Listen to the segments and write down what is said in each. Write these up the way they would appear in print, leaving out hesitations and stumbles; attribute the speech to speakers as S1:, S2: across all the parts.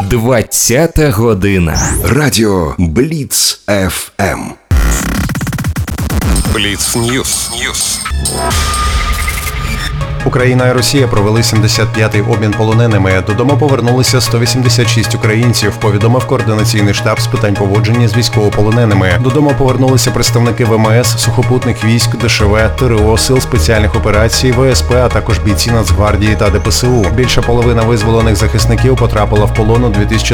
S1: 20-та година.
S2: Радіо Бліц ФМ.
S3: Бліц Ньюс.
S4: Україна і Росія провели 75-й обмін полоненими. Додому повернулися 186 українців, повідомив Координаційний штаб з питань поводження з військовополоненими. Додому повернулися представники ВМС, сухопутних військ, ДШВ, ТРО, Сил спеціальних операцій, ВСП, а також бійці Нацгвардії та ДПСУ. Більша половина визволених захисників потрапила в полон у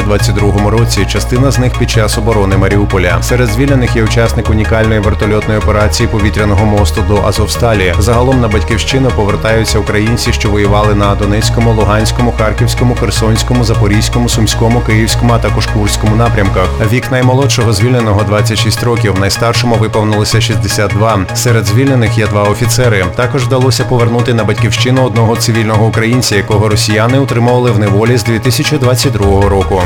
S4: 2022 році, частина з них під час оборони Маріуполя. Серед звільнених є учасник унікальної вертольотної операції повітряного мосту до Азовсталі. Загалом на батьківщину повертаються українці, що воювали на Донецькому, Луганському, Харківському, Херсонському, Запорізькому, Сумському, Київському, а також Курському напрямках. Вік наймолодшого звільненого 26 років, найстаршому виповнилося 62. Серед звільнених є 2 офіцери. Також вдалося повернути на батьківщину одного цивільного українця, якого росіяни утримували в неволі з 2022 року.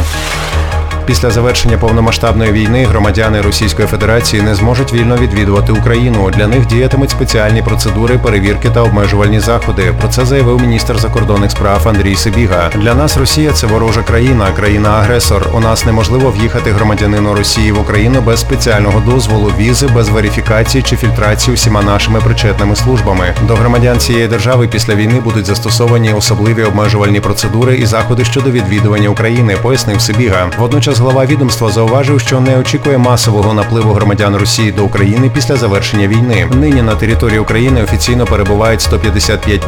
S4: Після завершення повномасштабної війни громадяни Російської Федерації не зможуть вільно відвідувати Україну. Для них діятимуть спеціальні процедури, перевірки та обмежувальні заходи. Про це заявив міністр закордонних справ Андрій Сибіга. Для нас Росія – це ворожа країна, країна-агресор. У нас неможливо в'їхати громадянину Росії в Україну без спеціального дозволу, візи, без верифікації чи фільтрації усіма нашими причетними службами. До громадян цієї держави після війни будуть застосовані особливі обмежувальні процедури і заходи щодо відвідування України, пояснив Сибіга. Водночас глава відомства зауважив, що не очікує масового напливу громадян Росії до України після завершення війни. Нині на території України офіційно перебувають 155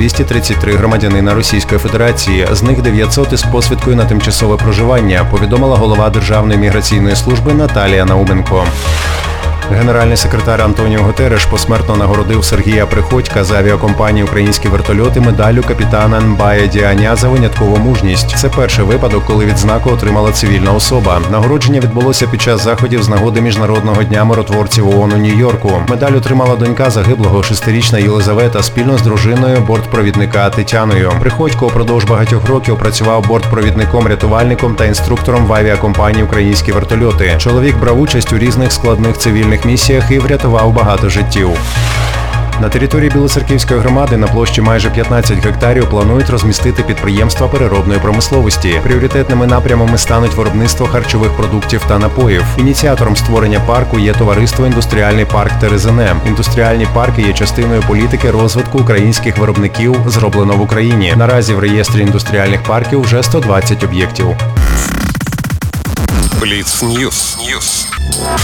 S4: 233 громадянина Російської Федерації, з них 900 із посвідкою на тимчасове проживання, повідомила голова Державної міграційної служби Наталія Науменко. Генеральний секретар Антоніо Гутерреш посмертно нагородив Сергія Приходька з авіакомпанії «Українські вертольоти» медаллю капітана Нбая Діаня за виняткову мужність. Це перший випадок, коли відзнаку отримала цивільна особа. Нагородження відбулося під час заходів з нагоди Міжнародного дня миротворців ООН у Нью-Йорку. Медаль отримала донька загиблого 6-річна Єлизавета спільно з дружиною бортпровідника Тетяною. Приходько упродовж багатьох років працював бортпровідником, рятувальником та інструктором в авіакомпанії «Українські вертольоти». Чоловік брав участь у різних складних цивільних місіях і врятував багато життів. На території Білоцерківської громади на площі майже 15 гектарів планують розмістити підприємства переробної промисловості. Пріоритетними напрямами стануть виробництво харчових продуктів та напоїв. Ініціатором створення парку є товариство «Індустріальний парк Терезине». Індустріальні парки є частиною політики розвитку українських виробників «Зроблено в Україні». Наразі в реєстрі індустріальних парків вже 120 об'єктів.
S3: Бліц Ньюс.